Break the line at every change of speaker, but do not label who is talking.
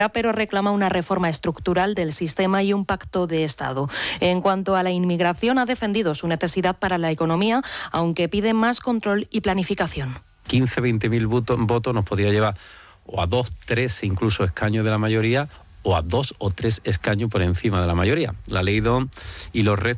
pero reclama una reforma estructural del sistema y un pacto de Estado. En cuanto a la inmigración, ha defendido su necesidad para la economía, aunque pide más control y planificación.
15-20 mil votos nos podría llevar o a 2, 3 incluso escaños de la mayoría, o a 2 o 3 escaños por encima de la mayoría. La ley DON y los restos